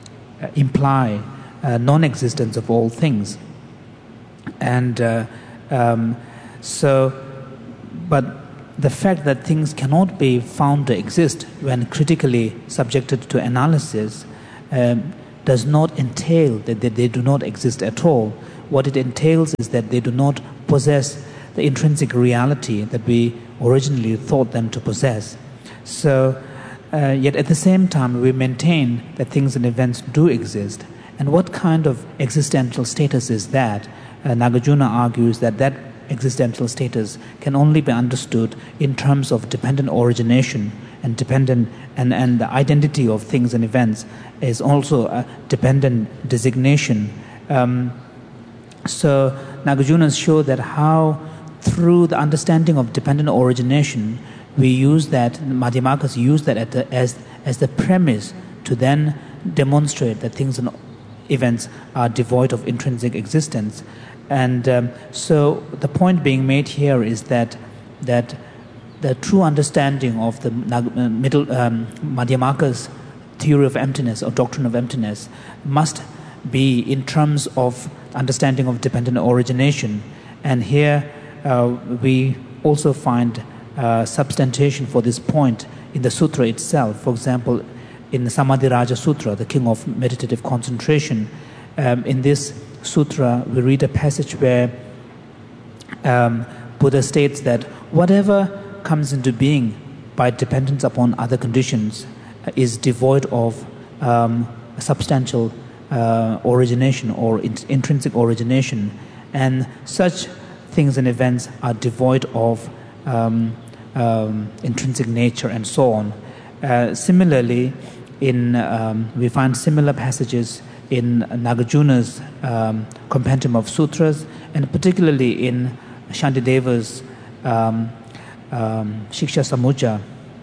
imply uh, non-existence of all things. And uh, um, so, but the fact that things cannot be found to exist when critically subjected to analysis um, does not entail that they, they do not exist at all. What it entails is that they do not possess the intrinsic reality that we originally thought them to possess. So, uh, yet at the same time, we maintain that things and events do exist. And what kind of existential status is that? Uh, Nagarjuna argues that that existential status can only be understood in terms of dependent origination, and dependent and, and the identity of things and events is also a dependent designation. Um, so Nagarjuna showed that how through the understanding of dependent origination, we use that, Madhyamakas use that at the, as, as the premise to then demonstrate that things and events are devoid of intrinsic existence. And um, so the point being made here is that that the true understanding of the uh, middle um, Madhyamaka's theory of emptiness or doctrine of emptiness must be in terms of understanding of dependent origination. And here uh, we also find uh, substantiation for this point in the sutra itself. For example, in the Samadhi Raja Sutra, the king of meditative concentration, um, in this sutra we read a passage where um, Buddha states that whatever comes into being by dependence upon other conditions uh, is devoid of um, a substantial uh, origination or in- intrinsic origination, and such things and events are devoid of um, um, intrinsic nature and so on. Uh, similarly, in um, we find similar passages in Nagarjuna's um, compendium of sutras, and particularly in Shantideva's um, um, Shiksha Samujja,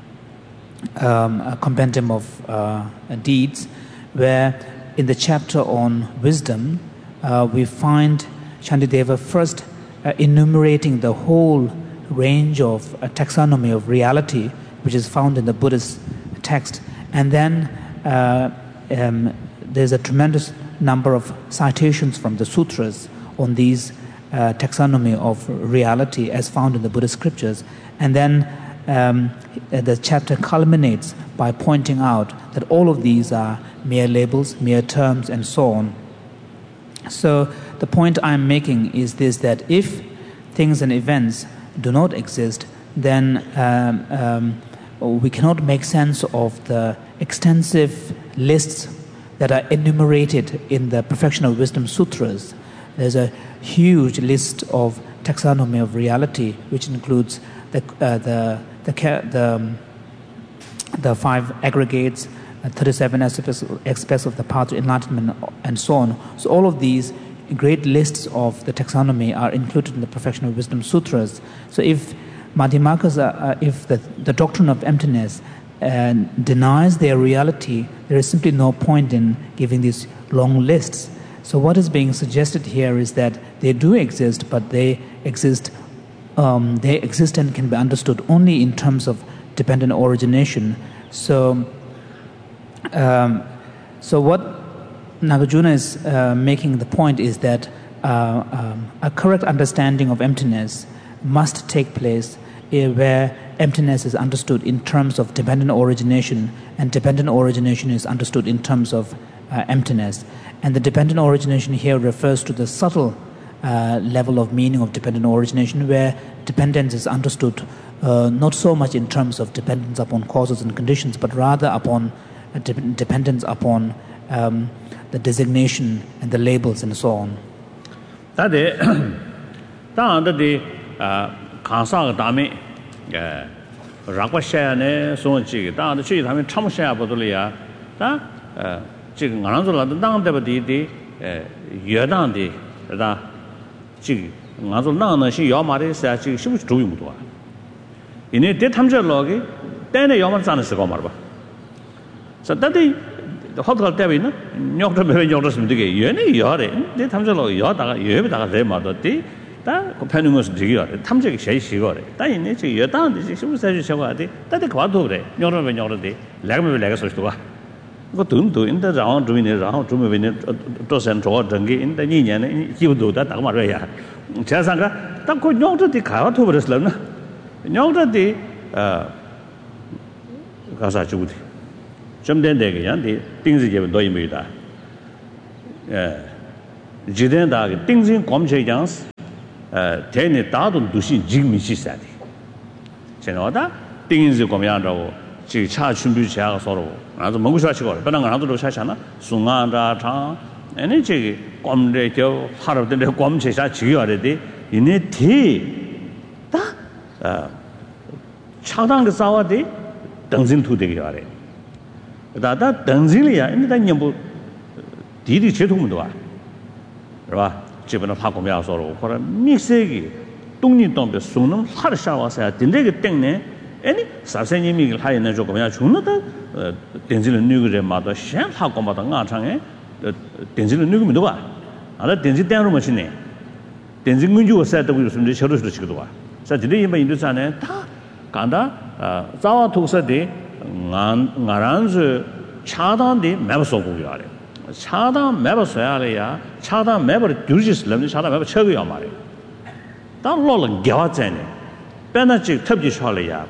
um, a compendium of uh, deeds, where in the chapter on wisdom, uh, we find Shantideva first uh, enumerating the whole range of uh, taxonomy of reality, which is found in the Buddhist text, and then uh, um, there's a tremendous number of citations from the sutras on these uh, taxonomy of reality as found in the Buddhist scriptures. And then um, the chapter culminates by pointing out that all of these are mere labels, mere terms, and so on. So the point I'm making is this, that if things and events do not exist, then um, um, we cannot make sense of the extensive lists that are enumerated in the Perfection of Wisdom Sutras. There's a huge list of taxonomy of reality, which includes the uh, the the the, um, the five aggregates, uh, thirty-seven aspects, aspects of the path to enlightenment, and so on. So all of these great lists of the taxonomy are included in the Perfection of Wisdom Sutras. So if Madhyamakas, uh, if the, the doctrine of emptiness uh, denies their reality, there is simply no point in giving these long lists. So what is being suggested here is that they do exist, but they exist, um, their existence can be understood only in terms of dependent origination. So, um, so what Nagarjuna is uh, making the point is that uh, um, a correct understanding of emptiness must take place uh, where emptiness is understood in terms of dependent origination, and dependent origination is understood in terms of uh, emptiness. And the dependent origination here refers to the subtle uh, level of meaning of dependent origination, where dependence is understood uh, not so much in terms of dependence upon causes and conditions, but rather upon uh, de- dependence upon um, the designation and the labels and so on. That is, that is, uh, Kansa Dami, uh, Rakwashane, so on, Chig, that the Chig, I mean, Chamusha Bodolia, that, uh, Chig, Nanzola, the Dang Debadi, Yodan, the, that, Chig, Nanzolan, she Yamari, said she was doing to her. In a detamja logi, then a Yaman is a Gomarba. So that is. The hotel Tabina, Nocta Yodas Mitigate, Yeni, Yore, the Tamjalo Yota, Yota, Remata, that companions Digger, Tamjak Shay Shigore, Tain, you're down, she was said Shawati, that the Quadore, Yora Venyorati, Lagme Legasostua. Go to do in the round, doing it round, to move in it, Tos and Tor, Dungy, in the Ninian, he would do that, Amaria. Chasanga, that could not the Kawato Reslan. 냥다디 아 가사 주디 좀 된대게 양디 띵지게 노이미다 예 지된다게 띵진 검체장스 에 대내 다도 두신 직미시사디 제가다 띵지 검양라고 지 차춘비샤가 서로 아주 먹으셔시고 그런 거 하나도 사잖아 숭아다 장 아니 지 검대 저 하루들 검체사 지요래디 이네 티다 아 차당 그 싸워디 등진 투되게 하래 다다 등진이야 인다 녀부 디디 제통도 와是吧 基本上 파고면서로或者 믹스기 동리동의 수능 하르샤와서 된대게 때문에 아니 사세님이 하이는 조금이야 중노다 된지는 누구래마다 셴 하고마다 나창에 된지는 누구면 봐 알아 된지 때로 마시네 된지 문주가 살다고 있으면 저러서 지기도 와 사실이 이만 인도산에 다 간다 자와 독서대 나란즈 차단데 매버서고요 아래 차단 매버서야래야 차단 매버를 두지슬럼 차단 매버 쳐고요 말이야 달로는 겨왔잖아 배나직 특히 샤래야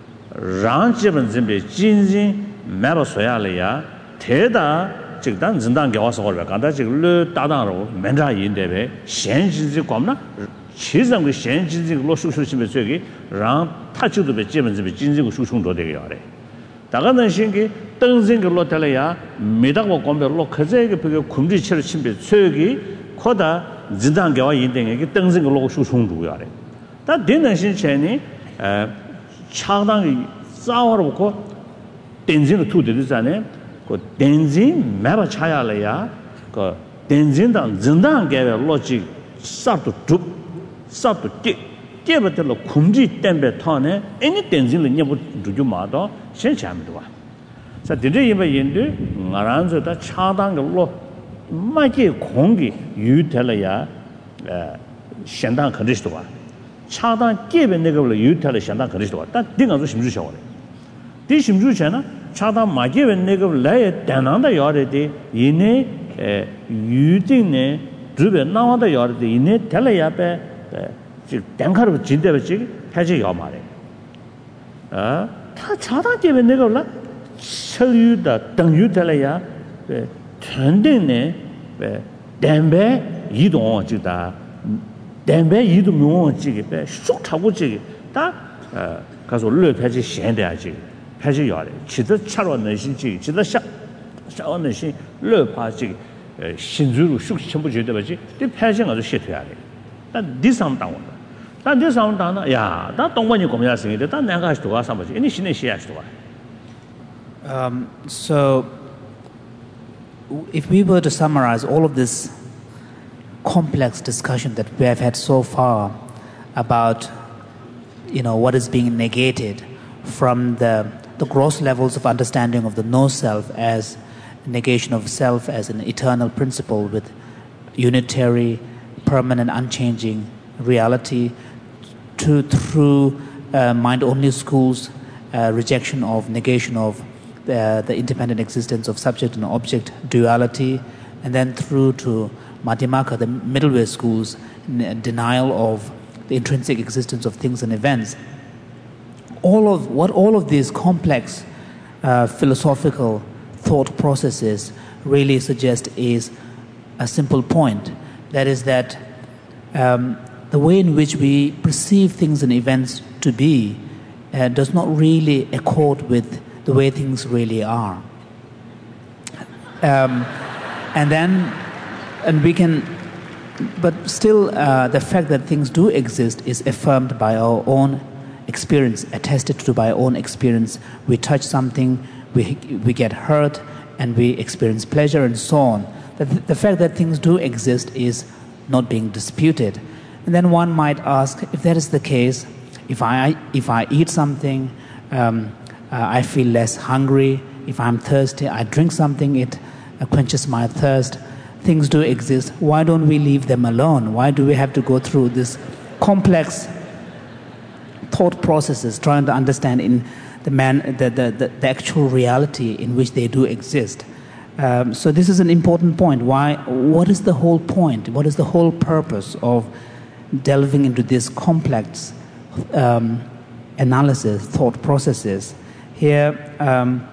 랑집은 준비 진진 매버서야래야 대다 즉단 진단 겨와서 걸어 간다 지금 따당으로 맨자인데베 현실지 겁나 최상의 현실지 로수수심에 저기 랑 타치도 배基本 준비 진지고 수충도 되게 하래 다가는 신기 등진그 로텔이야 미다고 공별로 그제게 그 군지처를 침배 저기 코다 진단계와 인등에게 등진그 로고 수충도 하래 다 되는 신체니 에 차당이 싸워놓고 덴진을 투되잖아요 그 덴진 매바 차야래야 그 덴진당 진단계의 로직 싹도 쭉 싹도 깨 깨버들로 군지 때문에 터네 애니 덴진을 녀부 주주마도 신체함도 와 자, 드디어 인데 나란서다 차당으로 마게 공기 유텔이야 에 현당 그리스도 와 차당 깨베 내가로 유텔을 현당 그리스도 와 딱 딩아서 심주셔 그래 디 심주잖아 차당 마게 내가 라에 단한다 요래디 이네 에 유딩네 주변 나와다 요래디 이네 텔야베 지 땡카로 진대버지 해지 요 말에 아 다 차당 깨베 내가 라 철유다 등유텔야 에 전등네 에 담배 이동 지다 담배 이동 용어지게 쑥 타고 지게 다 가서 르패지 현대하지 패지 요래 지도 차로 내신지 지도 샤 샤원의 신 르파지 신주로 쑥 전부 제대로지 이 패지 가서 시켜야 돼. 但디상 당원 但디상 당나 야, 나 동반이 고민하시는데 단 내가 하시도 와서 뭐지? 이 신의 시야시도 와. Um, so, if we were to summarize all of this complex discussion that we have had so far about, you know, what is being negated from the, the gross levels of understanding of the no-self as negation of self as an eternal principle with unitary, permanent, unchanging reality, to through uh, mind-only schools, uh, rejection of negation of The, the independent existence of subject and object duality, and then through to Madhyamaka, the middle way schools, n- denial of the intrinsic existence of things and events. All of what all of these complex uh, philosophical thought processes really suggest is a simple point. That is that um, the way in which we perceive things and events to be uh, does not really accord with the way things really are. Um, and then, and we can, but still uh, the fact that things do exist is affirmed by our own experience, attested to by our own experience. We touch something, we, we get hurt, and we experience pleasure and so on. The, the fact that things do exist is not being disputed. And then one might ask, if that is the case, if I, if I eat something, um, Uh, I feel less hungry. If I'm thirsty, I drink something, it uh, quenches my thirst. Things do exist. Why don't we leave them alone? Why do we have to go through this complex thought processes trying to understand in the man the, the, the, the actual reality in which they do exist? Um, so this is an important point. Why? What is the whole point? What is the whole purpose of delving into this complex um, analysis, thought processes. Here, um,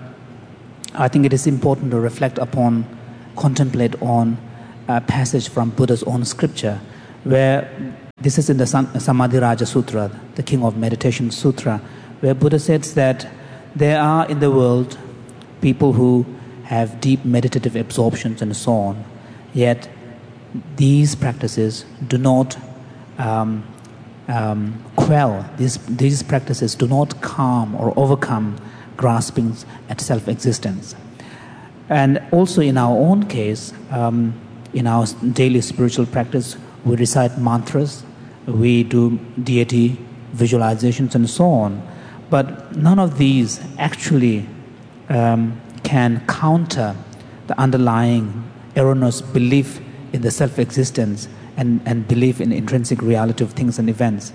I think it is important to reflect upon, contemplate on a passage from Buddha's own scripture, where this is in the Samadhi Raja Sutra, the King of Meditation Sutra, where Buddha says that there are in the world people who have deep meditative absorptions and so on, yet these practices do not um, um, quell, these, these practices do not calm or overcome graspings at self-existence. And also in our own case, um, in our daily spiritual practice, we recite mantras, we do deity visualizations and so on, but none of these actually um, can counter the underlying erroneous belief in the self-existence and, and belief in the intrinsic reality of things and events.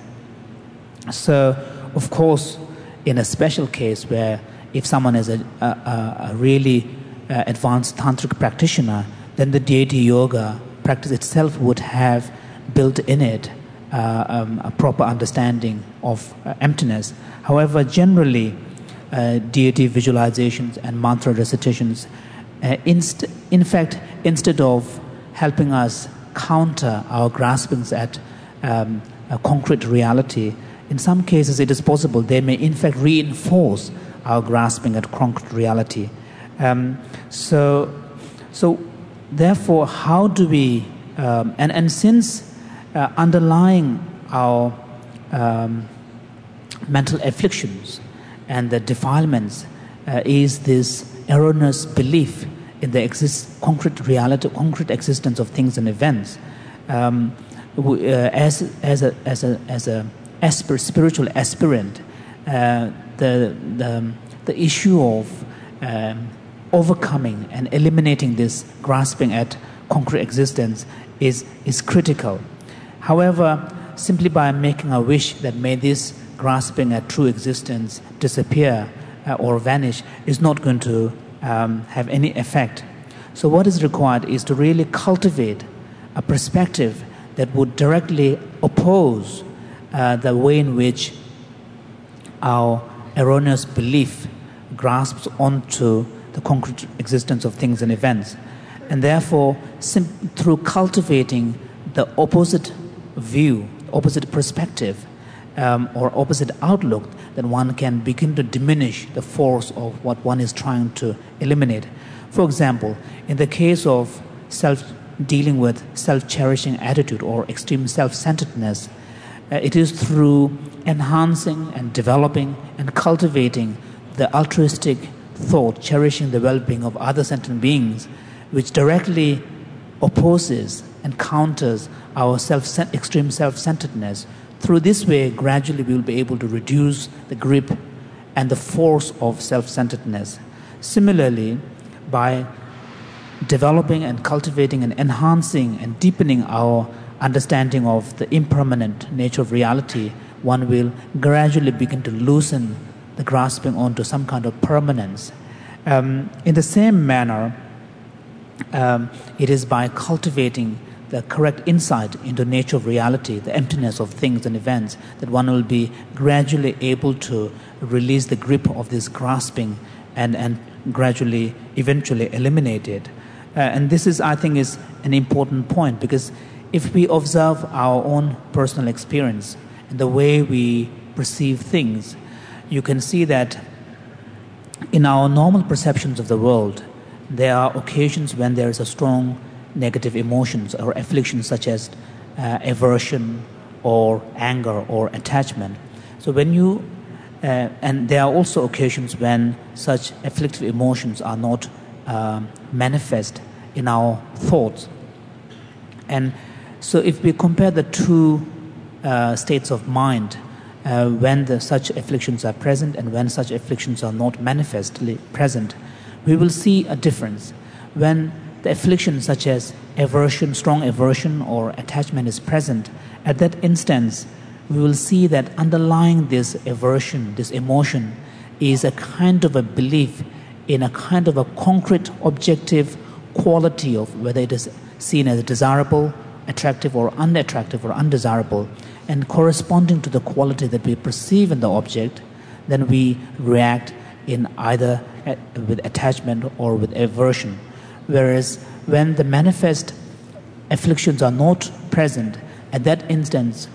So, of course, in a special case where if someone is a, a, a really uh, advanced tantric practitioner, then the deity yoga practice itself would have built in it uh, um, a proper understanding of uh, emptiness. However, generally, uh, deity visualizations and mantra recitations, uh, inst- in fact, instead of helping us counter our graspings at um, a concrete reality, in some cases it is possible they may in fact reinforce our grasping at concrete reality. Um, so, so therefore, how do we, um, and, and since uh, underlying our um, mental afflictions and the defilements uh, is this erroneous belief in the exist, concrete reality, concrete existence of things and events, um, we, uh, as, as a, as a, as a aspir- spiritual aspirant, uh, the, the, the issue of um, overcoming and eliminating this grasping at concrete existence is, is critical. However, simply by making a wish that may this grasping at true existence disappear uh, or vanish is not going to um, have any effect. So what is required is to really cultivate a perspective that would directly oppose uh, the way in which our erroneous belief grasps onto the concrete existence of things and events. And therefore, sim- through cultivating the opposite view, opposite perspective, um, or opposite outlook, then one can begin to diminish the force of what one is trying to eliminate. For example, in the case of self dealing with self-cherishing attitude or extreme self-centeredness, uh, it is through enhancing and developing and cultivating the altruistic thought, cherishing the well-being of other sentient beings, which directly opposes and counters our self extreme self-centeredness. Through this way, gradually we will be able to reduce the grip and the force of self-centeredness. Similarly, by developing and cultivating and enhancing and deepening our understanding of the impermanent nature of reality, one will gradually begin to loosen the grasping onto some kind of permanence. Um, in the same manner, um, it is by cultivating the correct insight into the nature of reality, the emptiness of things and events, that one will be gradually able to release the grip of this grasping and, and gradually, eventually eliminate it. Uh, and this is, I think, is an important point, because if we observe our own personal experience and the way we perceive things, you can see that in our normal perceptions of the world, there are occasions when there is a strong negative emotions or afflictions such as uh, aversion or anger or attachment. So when you, uh, and there are also occasions when such afflictive emotions are not um, manifest in our thoughts. And so if we compare the two uh, states of mind, uh, when the, such afflictions are present and when such afflictions are not manifestly present, we will see a difference. When the affliction such as aversion, strong aversion or attachment is present, at that instance, we will see that underlying this aversion, this emotion, is a kind of a belief in a kind of a concrete, objective quality of whether it is seen as desirable attractive or unattractive or undesirable, and corresponding to the quality that we perceive in the object, then we react in either with attachment or with aversion. Whereas when the manifest afflictions are not present, at that instance